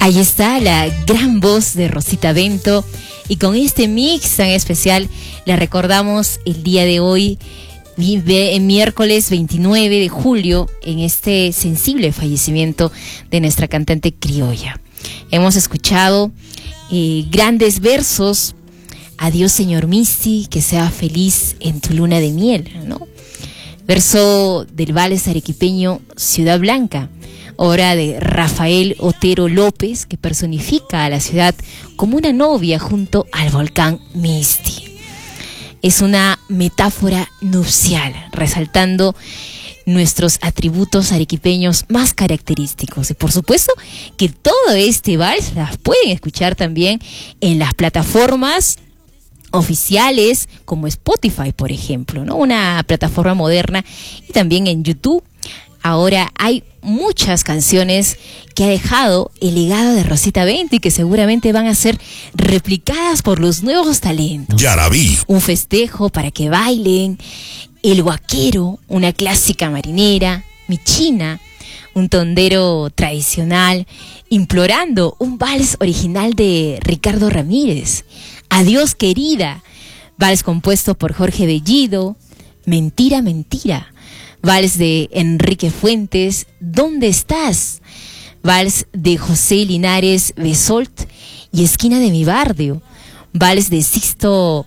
Ahí está la gran voz de Rosita Bento, y con este mix tan especial la recordamos el día de hoy, miércoles 29 de julio, en este sensible fallecimiento de nuestra cantante criolla. Hemos escuchado grandes versos: adiós señor Misty, que sea feliz en tu luna de miel, ¿no? Verso del vals arequipeño Ciudad Blanca, obra de Rafael Otero López, que personifica a la ciudad como una novia junto al volcán Misty. Es una metáfora nupcial, resaltando nuestros atributos arequipeños más característicos. Y por supuesto que todo este vals las pueden escuchar también en las plataformas oficiales como Spotify, por ejemplo, ¿no? Una plataforma moderna, y también en YouTube. Ahora hay muchas canciones que ha dejado el legado de Rosita Bento y que seguramente van a ser replicadas por los nuevos talentos. Yarabí. Un festejo para que bailen, El Guaquero, una clásica marinera, Mi China, un tondero tradicional, Implorando, un vals original de Ricardo Ramírez, Adiós Querida, vals compuesto por Jorge Bellido, Mentira, Mentira, vals de Enrique Fuentes, ¿Dónde estás?, vals de José Linares Besolt, y Esquina de mi barrio, vals de Sixto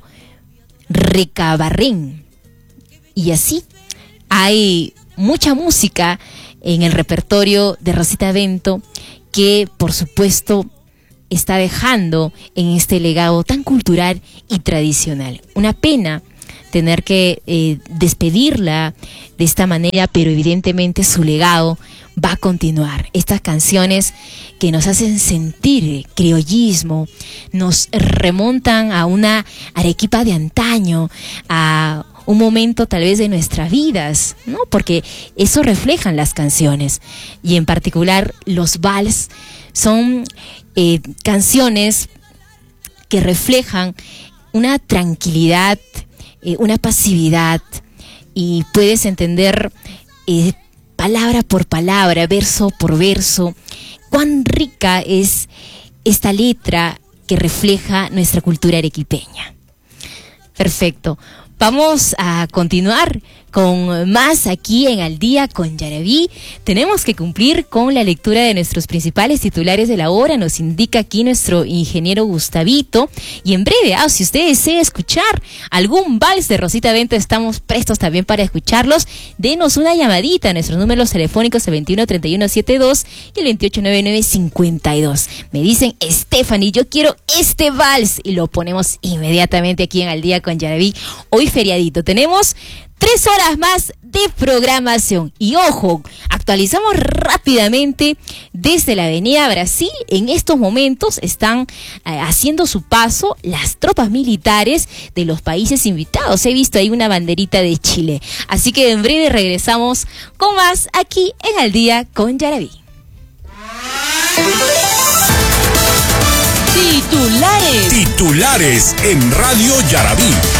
Recabarren. Y así hay mucha música en el repertorio de Rosita Bento que, por supuesto, está dejando en este legado tan cultural y tradicional. Una pena tener que despedirla de esta manera, pero evidentemente su legado va a continuar. Estas canciones que nos hacen sentir criollismo, nos remontan a una Arequipa de antaño, a un momento tal vez de nuestras vidas, ¿no? Porque eso reflejan las canciones, y en particular los vals son canciones que reflejan una tranquilidad, una pasividad, y puedes entender palabra por palabra, verso por verso, cuán rica es esta letra que refleja nuestra cultura arequipeña. Perfecto. Vamos a continuar con más aquí en Al Día con Yarabí. Tenemos que cumplir con la lectura de nuestros principales titulares de la hora, nos indica aquí nuestro ingeniero Gustavito. Y en breve, si usted desea escuchar algún vals de Rosita Bento, estamos prestos también para escucharlos. Denos una llamadita a nuestros números telefónicos, el 213172 y el 289952. Me dicen: Stephanie, yo quiero este vals, y lo ponemos inmediatamente aquí en Al Día con Yarabí. Hoy feriadito, tenemos 3 horas más de programación. Y ojo, actualizamos rápidamente desde la Avenida Brasil. En estos momentos están haciendo su paso las tropas militares de los países invitados. He visto ahí una banderita de Chile. Así que en breve regresamos con más aquí en Al Día con Yarabí. Titulares en Radio Yarabí.